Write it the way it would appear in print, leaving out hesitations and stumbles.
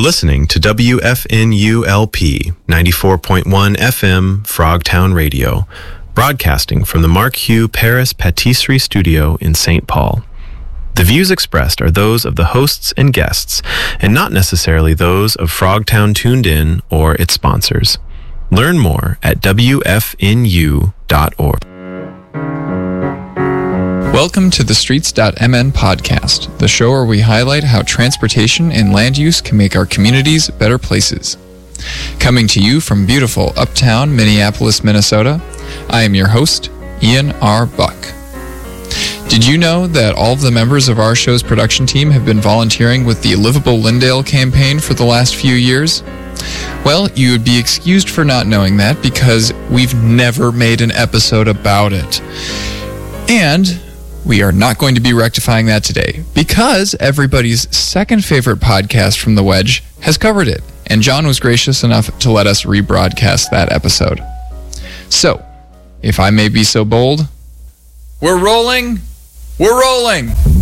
listening to WFNULP 94.1 FM Frogtown Radio, broadcasting from the Mark Hugh Paris Patisserie Studio in St. Paul. The views expressed are those of the hosts and guests, and not necessarily those of Frogtown Tuned In or its sponsors. Learn more at WFNU.org. Welcome to the Streets.mn podcast, the show where we highlight how transportation and land use can make our communities better places. Coming to you from beautiful uptown Minneapolis, Minnesota, I am your host, Ian R. Buck. Did you know that all of the members of our show's production team have been volunteering with the Livable Lyndale campaign for the last few years? Well, you would be excused for not knowing that because we've never made an episode about it. And we are not going to be rectifying that today because everybody's second favorite podcast from The Wedge has covered it, and John was gracious enough to let us rebroadcast that episode. So, if I may be so bold, we're rolling! We're rolling!